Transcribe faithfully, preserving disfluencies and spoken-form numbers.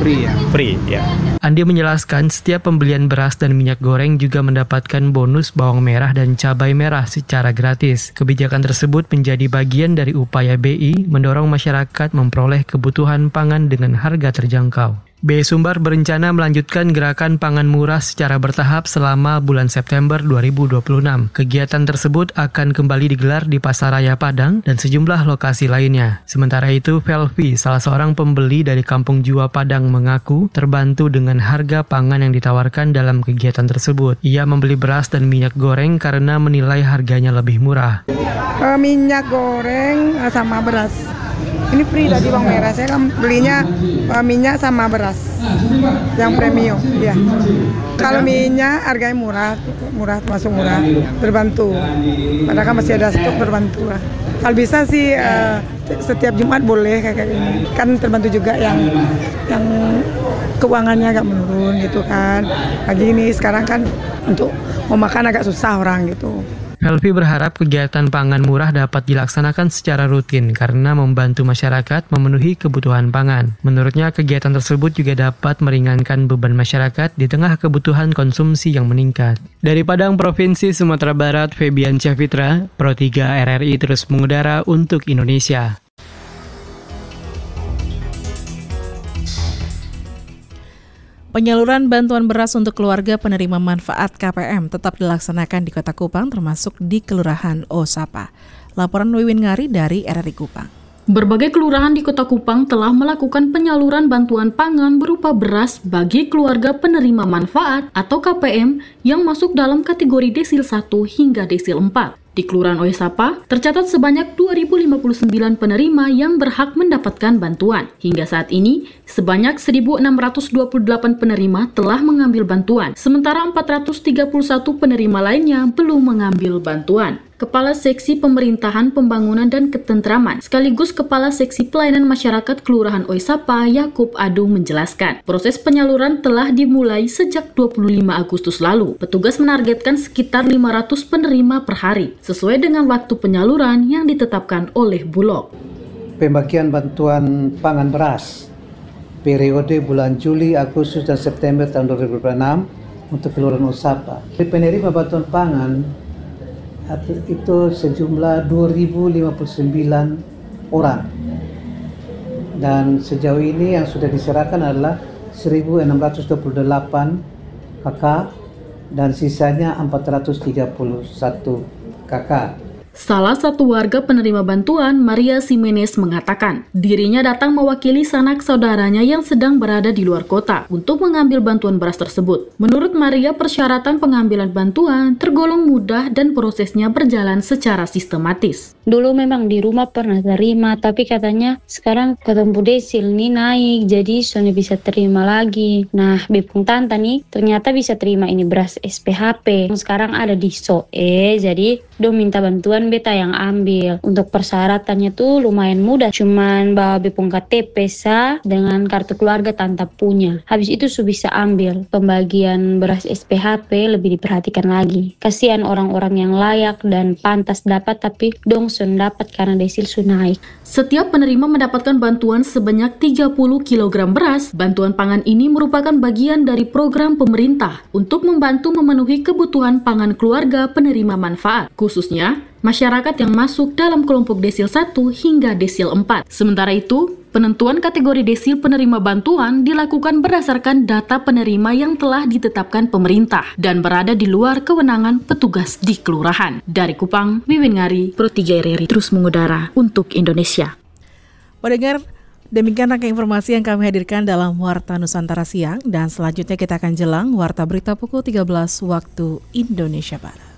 free ya. Free, ya. Andi menjelaskan setiap pembelian beras dan minyak goreng juga mendapatkan bonus bawang merah dan cabai merah secara gratis. Kebijakan tersebut menjadi bagian dari upaya B I mendorong masyarakat memperoleh kebutuhan pangan dengan harga terjangkau. B I Sumbar berencana melanjutkan gerakan pangan murah secara bertahap selama bulan September dua ribu dua puluh enam. Kegiatan tersebut akan kembali digelar di Pasaraya Padang dan sejumlah lokasi lainnya. Sementara itu, Velvi, salah seorang pembeli dari Kampung Jua Padang, mengaku terbantu dengan harga pangan yang ditawarkan dalam kegiatan tersebut. Ia membeli beras dan minyak goreng karena menilai harganya lebih murah. Uh, minyak goreng uh, sama beras. Ini free tadi bawang merah, saya kan belinya uh, minyak sama beras yang premium ya. Kalau minyak harganya murah, murah termasuk murah, berbantu. Padahal kan masih ada stok, berbantu lah. Kalau bisa sih uh, setiap Jumat boleh kayak gini. Kan terbantu juga yang yang keuangannya agak menurun gitu kan. Pagi ini sekarang kan untuk mau makan agak susah orang gitu. Velvi berharap kegiatan pangan murah dapat dilaksanakan secara rutin karena membantu masyarakat memenuhi kebutuhan pangan. Menurutnya, kegiatan tersebut juga dapat meringankan beban masyarakat di tengah kebutuhan konsumsi yang meningkat. Dari Padang, Provinsi Sumatera Barat, Febian Cavitra, Pro tiga R R I terus mengudara untuk Indonesia. Penyaluran bantuan beras untuk keluarga penerima manfaat K P M tetap dilaksanakan di Kota Kupang, termasuk di Kelurahan Osapa. Laporan Wiwin Ngari dari R R I Kupang. Berbagai kelurahan di Kota Kupang telah melakukan penyaluran bantuan pangan berupa beras bagi keluarga penerima manfaat atau K P M yang masuk dalam kategori desil satu hingga desil empat. Di Kelurahan Osapa, tercatat sebanyak dua ribu lima puluh sembilan penerima yang berhak mendapatkan bantuan. Hingga saat ini, sebanyak seribu enam ratus dua puluh delapan penerima telah mengambil bantuan, sementara empat ratus tiga puluh satu penerima lainnya belum mengambil bantuan. Kepala Seksi Pemerintahan Pembangunan dan Ketentraman sekaligus Kepala Seksi Pelayanan Masyarakat Kelurahan Osapa, Yakub Adung, menjelaskan, proses penyaluran telah dimulai sejak dua puluh lima Agustus lalu. Petugas menargetkan sekitar lima ratus penerima per hari, sesuai dengan waktu penyaluran yang ditetapkan oleh Bulog. Pembagian bantuan pangan beras periode bulan Juli, Agustus, dan September tahun dua ribu dua puluh enam untuk Kelurahan Osapa. Penerima bantuan pangan itu sejumlah dua ribu lima puluh sembilan orang, dan sejauh ini yang sudah diserahkan adalah seribu enam ratus dua puluh delapan kakak dan sisanya empat ratus tiga puluh satu kakak. Salah satu warga penerima bantuan, Maria Simenes, mengatakan dirinya datang mewakili sanak saudaranya yang sedang berada di luar kota untuk mengambil bantuan beras tersebut. Menurut Maria, persyaratan pengambilan bantuan tergolong mudah dan prosesnya berjalan secara sistematis. Dulu memang di rumah pernah terima, tapi katanya sekarang ketemu desil nih naik, jadi soalnya bisa terima lagi. Nah, Bepung Tanta nih ternyata bisa terima ini beras S P H P. Sekarang ada di S O E, jadi do minta bantuan beta yang ambil. Untuk persyaratannya tuh lumayan mudah, cuman bawa Bepung K T P sah dengan kartu keluarga Tanta punya. Habis itu su bisa ambil. Pembagian beras S P H P lebih diperhatikan lagi. Kasihan orang-orang yang layak dan pantas dapat tapi dong sun dapat karena desil su naik. Setiap penerima mendapatkan bantuan sebanyak tiga puluh kilogram beras. Bantuan pangan ini merupakan bagian dari program pemerintah untuk membantu memenuhi kebutuhan pangan keluarga penerima manfaat, khususnya masyarakat yang masuk dalam kelompok desil satu hingga desil empat. Sementara itu, penentuan kategori desil penerima bantuan dilakukan berdasarkan data penerima yang telah ditetapkan pemerintah dan berada di luar kewenangan petugas di kelurahan. Dari Kupang, Wiwin Ngari, Pro tiga R R I terus mengudara untuk Indonesia. Pendengar, demikian rangkaian informasi yang kami hadirkan dalam Warta Nusantara Siang, dan selanjutnya kita akan jelang Warta Berita pukul tiga belas waktu Indonesia Barat.